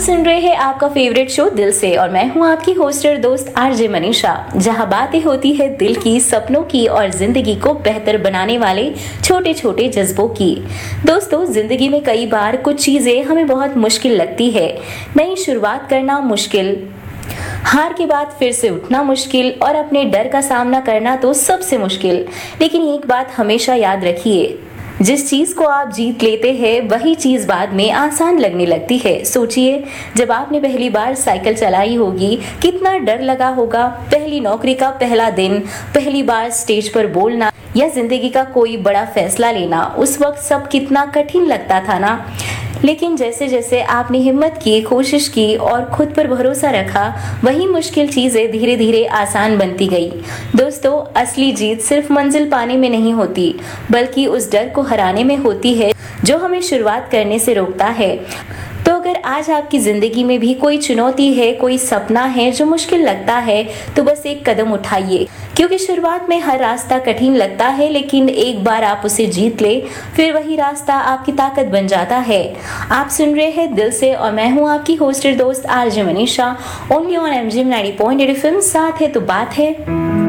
सुन रहे हैं आपका फेवरेट शो दिल से और मैं हूं आपकी होस्टर दोस्त आरजे मनीषा, जहां बातें होती है दिल की, सपनों की और जिंदगी को बेहतर बनाने वाले छोटे छोटे जज्बों की। दोस्तों, जिंदगी में कई बार कुछ चीजें हमें बहुत मुश्किल लगती है। नई शुरुआत करना मुश्किल, हार के बाद फिर से उठना मुश्किल और अपने डर का सामना करना तो सबसे मुश्किल। लेकिन एक बात हमेशा याद रखिए, जिस चीज को आप जीत लेते हैं वही चीज बाद में आसान लगने लगती है। सोचिए, जब आपने पहली बार साइकिल चलाई होगी, कितना डर लगा होगा। पहली नौकरी का पहला दिन, पहली बार स्टेज पर बोलना या जिंदगी का कोई बड़ा फैसला लेना, उस वक्त सब कितना कठिन लगता था ना। लेकिन जैसे जैसे आपने हिम्मत की, कोशिश की और खुद पर भरोसा रखा, वही मुश्किल चीजें धीरे धीरे आसान बनती गई। दोस्तों, असली जीत सिर्फ मंजिल पाने में नहीं होती, बल्कि उस डर को हराने में होती है जो हमें शुरुआत करने से रोकता है। तो अगर आज आपकी जिंदगी में भी कोई चुनौती है, कोई सपना है जो मुश्किल लगता है, तो बस एक कदम उठाइए, क्योंकि शुरुआत में हर रास्ता कठिन लगता है, लेकिन एक बार आप उसे जीत ले, फिर वही रास्ता आपकी ताकत बन जाता है। आप सुन रहे हैं दिल से और मैं हूँ आपकी होस्टर दोस्त RJ Manisha, only on MGM 90.8 FM। साथ है तो बात है।